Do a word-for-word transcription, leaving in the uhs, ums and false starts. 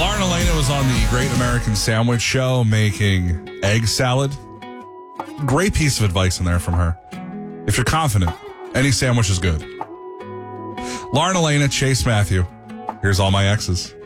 Lauren Elena was on the Great American Sandwich Show making egg salad. Great piece of advice in there from her. If you're confident, any sandwich is good. Lauren Elena, Chase Matthew. Here's all my exes.